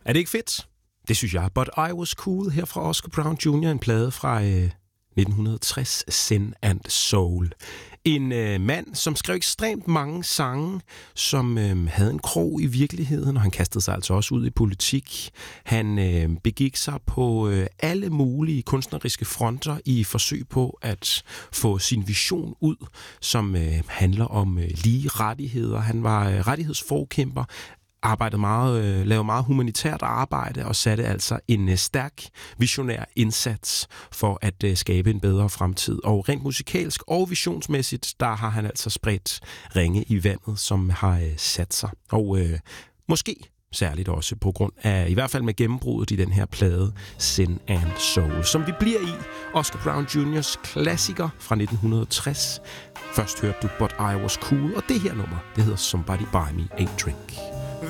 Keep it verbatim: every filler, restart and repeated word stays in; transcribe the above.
Er det ikke fedt? Det synes jeg. But I Was Cool her fra Oscar Brown junior En plade fra øh, nitten tres, Sin and Soul. En øh, mand, som skrev ekstremt mange sange, som øh, havde en krog i virkeligheden, og han kastede sig altså også ud i politik. Han øh, begik sig på øh, alle mulige kunstneriske fronter i forsøg på at få sin vision ud, som øh, handler om øh, lige rettigheder. Han var øh, rettighedsforkæmper, arbejdede meget, øh, lavede meget humanitært arbejde og satte altså en øh, stærk visionær indsats for at øh, skabe en bedre fremtid. Og rent musikalsk og visionsmæssigt, der har han altså spredt ringe i vandet, som har øh, sat sig. Og øh, måske særligt også på grund af, i hvert fald med gennembruddet i den her plade, Sin and Soul, som vi bliver i. Oscar Brown juniors klassiker fra nitten tres. Først hørte du But I Was Cool, og det her nummer, det hedder Somebody Buy Me a Drink.